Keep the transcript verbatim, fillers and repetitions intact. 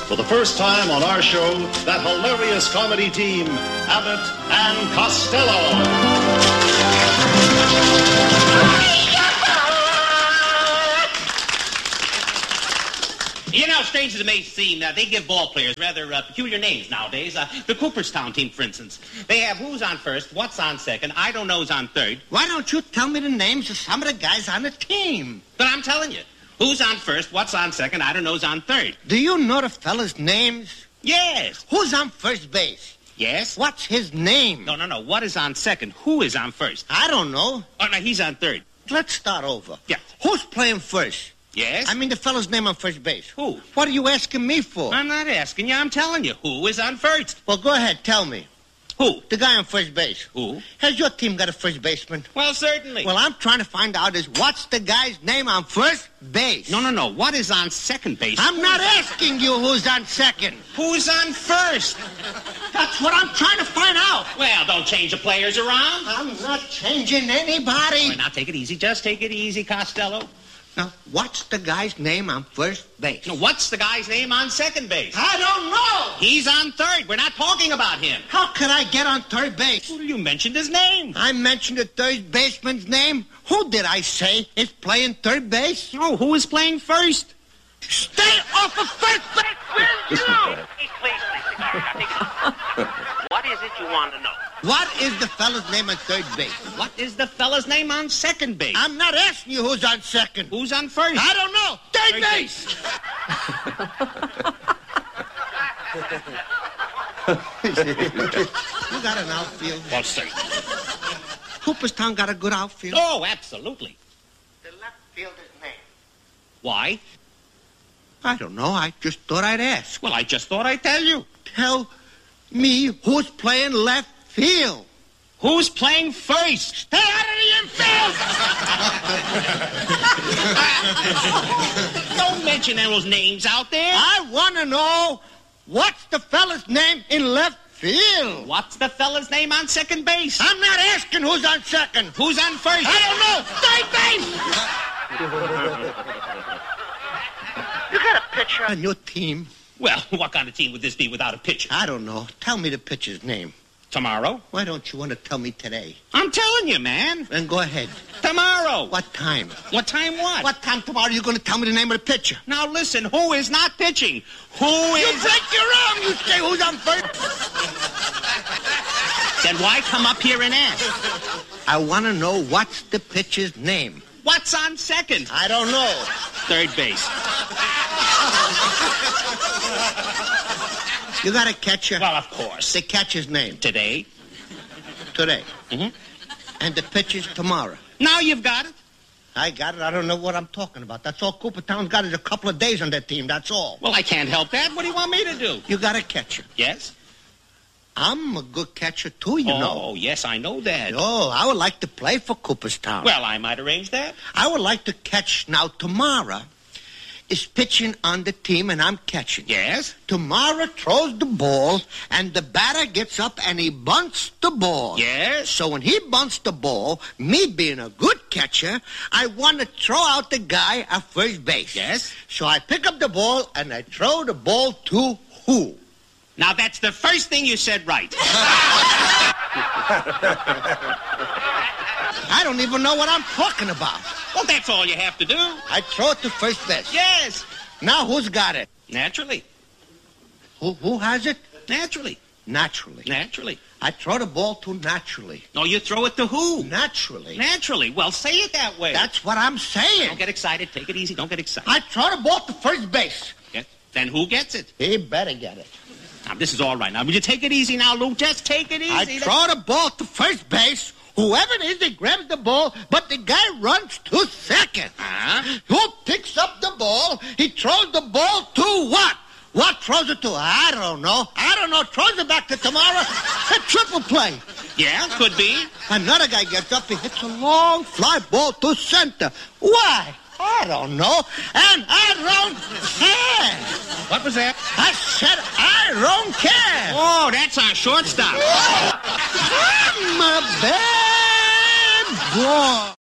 For the first time on our show, that hilarious comedy team, Abbott and Costello. You know, strange as it may seem, uh, they give ball players rather uh, peculiar names nowadays. Uh, the Cooperstown team, for instance. They have who's on first, what's on second, I don't know's on third. Why don't you tell me the names of some of the guys on the team? But I'm telling you, who's on first, what's on second, I don't know's on third. Do you know the fellas' names? Yes. Who's on first base? Yes. What's his name? No, no, no. What is on second? Who is on first? I don't know. Oh, no, he's on third. Let's start over. Yeah. Who's playing first? Yes? I mean the fellow's name on first base. Who? What are you asking me for? I'm not asking you. I'm telling you. Who is on first? Well, go ahead. Tell me. Who? The guy on first base. Who? Has your team got a first baseman? Well, certainly. Well, I'm trying to find out is what's the guy's name on first base? No, no, no. What is on second base? I'm not asking you who's on second. Who's on first? That's what I'm trying to find out. Well, don't change the players around. I'm not changing anybody. All right, now take it easy. Just take it easy, Costello. Now, what's the guy's name on first base? Now, what's the guy's name on second base? I don't know. He's on third. We're not talking about him. How could I get on third base? Well, you mentioned his name. I mentioned the third baseman's name. Who did I say is playing third base? Oh, who is playing first? Stay off of first base, will you? Please, please, please. What is it you want to know? What is the fella's name on third base? What is the fella's name on second base? I'm not asking you who's on second. Who's on first? I don't know. Third, Third base. You got an outfield. Well, certainly. Cooperstown got a good outfield. Oh, absolutely. The left fielder's name. Why? I don't know. I just thought I'd ask. Well, I just thought I'd tell you. Tell me who's playing left field. Who's playing first? Stay out of the infield! Don't mention those names out there. I want to know what's the fella's name in left field. What's the fella's name on second base? I'm not asking who's on second. Who's on first? I don't know. Third base! You got a pitcher on your team? Well, what kind of team would this be without a pitcher? I don't know. Tell me the pitcher's name. Tomorrow? Why don't you want to tell me today? I'm telling you, man. Then go ahead. Tomorrow. What time? What time what? What time tomorrow are you going to tell me the name of the pitcher? Now listen, who is not pitching? Who is... You think you're wrong. You say who's on first. Then why come up here and ask? I want to know what's the pitcher's name. What's on second? I don't know. Third base. You got a catcher? Well, of course. The catcher's name? Today. Today. Mm-hmm. And the pitcher's tomorrow. Now you've got it. I got it. I don't know what I'm talking about. That's all Cooperstown's got is a couple of days on their team. That's all. Well, I can't help that. What do you want me to do? You got a catcher. Yes? I'm a good catcher, too, you oh, know. Oh, yes, I know that. Oh, I would like to play for Cooperstown. Well, I might arrange that. I would like to catch now tomorrow. Is pitching on the team and I'm catching. Yes? Tomorrow throws the ball and the batter gets up and he bunts the ball. Yes? So when he bunts the ball, me being a good catcher, I want to throw out the guy at first base. Yes? So I pick up the ball and I throw the ball to who? Now that's the first thing you said right. I don't even know what I'm talking about. Well, that's all you have to do. I throw it to first base. Yes. Now who's got it? Naturally. Who who has it? Naturally. Naturally. Naturally. I throw the ball to naturally. No, you throw it to who? Naturally. Naturally. Well, say it that way. That's what I'm saying. Don't get excited. Take it easy. Don't get excited. I throw the ball to first base. Yeah. Then who gets it? He better get it. Now, this is all right. Now, will you take it easy now, Lou? Just take it easy. I throw the ball to first base. Whoever it is, he grabs the ball, but the guy runs to second. Uh-huh. Who picks up the ball? He throws the ball to what? What throws it to? I don't know. I don't know. Throws it back to tomorrow. A triple play. Yeah, could be. Another guy gets up. He hits a long fly ball to center. Why? I don't know. And I don't care. What was that? I said I don't care. Oh, that's our shortstop. I'm a bad boy.